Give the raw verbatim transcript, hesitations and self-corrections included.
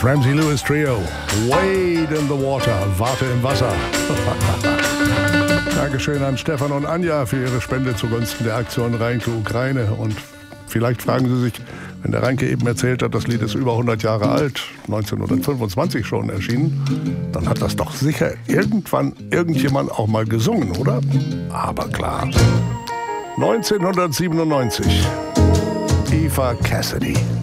Das Ramsey Lewis Trio. Wade in the Water. Warte im Wasser. Dankeschön an Stefan und Anja für ihre Spende zugunsten der Aktion Reinke Ukraine. Und vielleicht fragen Sie sich, wenn der Reinke eben erzählt hat, das Lied ist über hundert Jahre alt, neunzehnhundertfünfundzwanzig schon erschienen, dann hat das doch sicher irgendwann irgendjemand auch mal gesungen, oder? Aber klar. neunzehnhundertsiebenundneunzig. Eva Cassidy.